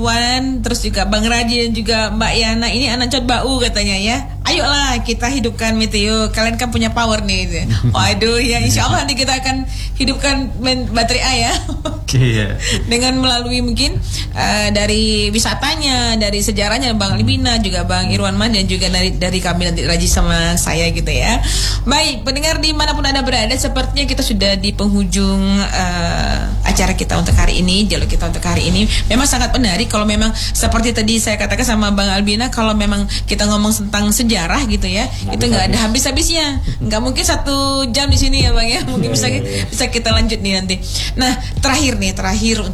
Wan, terus juga Bang Raji dan juga Mbak Yana, ini anak cot bau katanya ya. Ayolah kita hidupkan Meteo. Kalian kan punya power nih. Waduh ya, insya Allah nanti kita akan hidupkan baterai A ya. Iya. Dengan melalui mungkin dari wisatanya, dari sejarahnya Bang Libina, juga Bang Irwanman, dan juga dari kami nanti Raji sama saya gitu ya. Baik, pendengar dimanapun Anda berada, sepertinya kita sudah di penghujung acara kita untuk hari ini, dialog kita untuk hari ini. Memang sangat menarik kalau memang seperti tadi saya katakan sama Bang Albina, kalau memang kita ngomong tentang sejarah gitu ya, itu nggak ada habis-habisnya. Nggak mungkin 1 jam di sini ya Bang ya. Mungkin bisa kita lanjut nih nanti. Nah, terakhir